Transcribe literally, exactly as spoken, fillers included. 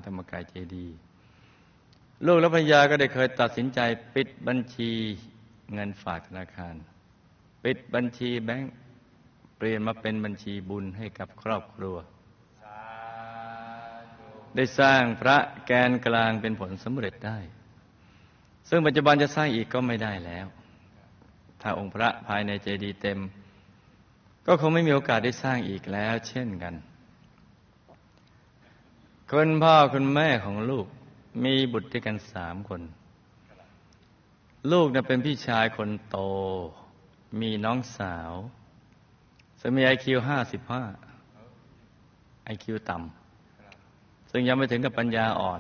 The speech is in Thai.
ธรรมกายเจดีย์ลูกและภรรยาก็ได้เคยตัดสินใจปิดบัญชีเงินฝากธนาคารปิดบัญชีแบงก์เปลี่ยนมาเป็นบัญชีบุญให้กับครอบครัวได้สร้างพระแกนกลางเป็นผลสำเร็จได้ซึ่งปัจจุบันจะสร้างอีกก็ไม่ได้แล้วถ้าองค์พระภายในเจดีย์เต็มก็คงไม่มีโอกาสได้สร้างอีกแล้วเช่นกันคุณพ่อคุณแม่ของลูกมีบุตรด้วยกันสามคนลูกน่ะเป็นพี่ชายคนโตมีน้องสาวซึ่งมี ไอ คิว ห้าสิบห้า ไอ คิว ต่ำซึ่งยังไม่ถึงกับปัญญาอ่อน